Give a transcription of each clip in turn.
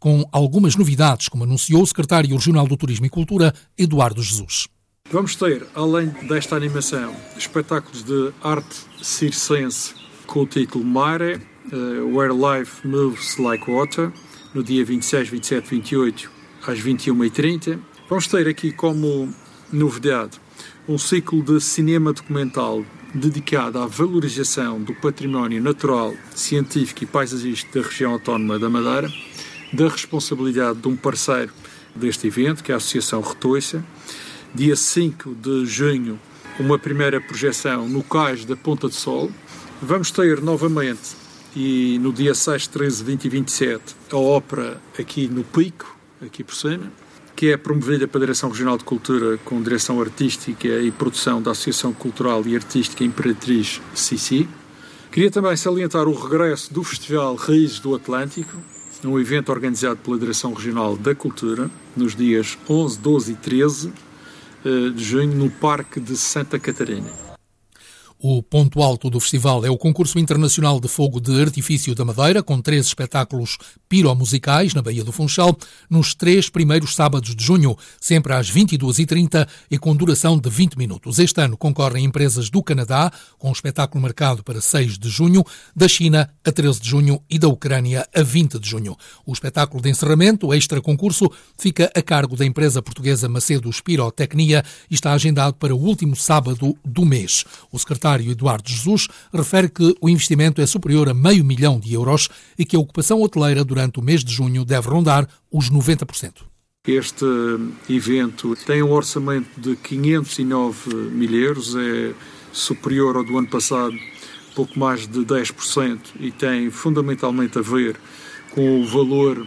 com algumas novidades, como anunciou o secretário regional do Turismo e Cultura, Eduardo Jesus. Vamos ter, além desta animação, espetáculos de arte circense com o título Mare, Where Life Moves Like Water, no dia 26, 27, 28, às 21h30. Vamos ter aqui como novidade um ciclo de cinema documental dedicado à valorização do património natural, científico e paisagístico da região autónoma da Madeira, da responsabilidade de um parceiro deste evento, que é a Associação Retoiça. Dia 5 de junho, uma primeira projeção no Cais da Ponta de Sol. Vamos ter novamente, e no dia 6, 13, 20 e 27, a ópera aqui no Pico, aqui por cima, que é promovida pela Direção Regional de Cultura com direção artística e produção da Associação Cultural e Artística Imperatriz Sissi. Queria também salientar o regresso do Festival Raízes do Atlântico, um evento organizado pela Direção Regional da Cultura, nos dias 11, 12 e 13 de junho, no Parque de Santa Catarina. O ponto alto do festival é o Concurso Internacional de Fogo de Artifício da Madeira, com 3 espetáculos piromusicais na Baía do Funchal, nos 3 primeiros sábados de junho, sempre às 22h30 e com duração de 20 minutos. Este ano concorrem empresas do Canadá, com um espetáculo marcado para 6 de junho, da China a 13 de junho e da Ucrânia a 20 de junho. O espetáculo de encerramento, o extra concurso, fica a cargo da empresa portuguesa Macedos Pirotecnia e está agendado para o último sábado do mês. O secretário Eduardo Jesus refere que o investimento é superior a €500 mil e que a ocupação hoteleira durante o mês de junho deve rondar os 90%. Este evento tem um orçamento de €509 mil, é superior ao do ano passado, pouco mais de 10%, e tem fundamentalmente a ver com o valor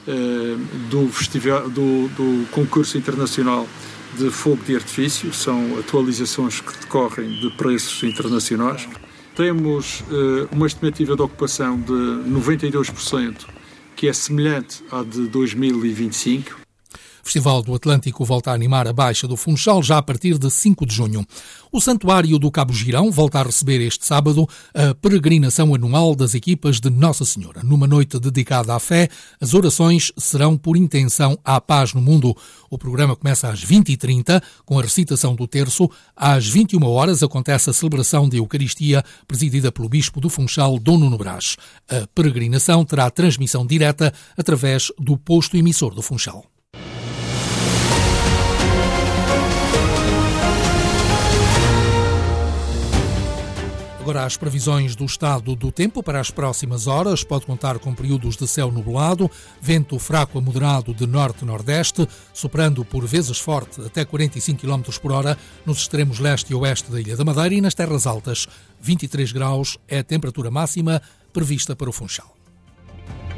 do concurso internacional de fogo de artifício. São atualizações que decorrem de preços internacionais. Temos uma estimativa de ocupação de 92%, que é semelhante à de 2025. O Festival do Atlântico volta a animar a Baixa do Funchal já a partir de 5 de junho. O Santuário do Cabo Girão volta a receber este sábado a peregrinação anual das equipas de Nossa Senhora. Numa noite dedicada à fé, as orações serão por intenção à paz no mundo. O programa começa às 20h30, com a recitação do terço. Às 21h acontece a celebração de Eucaristia, presidida pelo Bispo do Funchal, Dom Nuno Brás. A peregrinação terá transmissão direta através do posto emissor do Funchal. Agora as previsões do estado do tempo para as próximas horas. Pode contar com períodos de céu nublado, vento fraco a moderado de norte-nordeste, soprando por vezes forte até 45 km por hora nos extremos leste e oeste da Ilha da Madeira, e nas terras altas 23 graus é a temperatura máxima prevista para o Funchal.